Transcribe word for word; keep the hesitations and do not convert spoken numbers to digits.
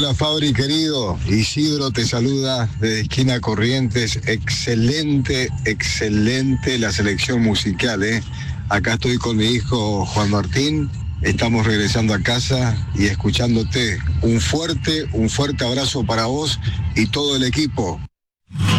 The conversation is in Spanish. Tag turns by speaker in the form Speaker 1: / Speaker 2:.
Speaker 1: Hola Fabri, querido. Isidro te saluda desde Esquina Corrientes. Excelente, excelente la selección musical, ¿eh? Acá estoy con mi hijo Juan Martín. Estamos regresando a casa y escuchándote. Un fuerte, un fuerte abrazo para vos y todo el equipo.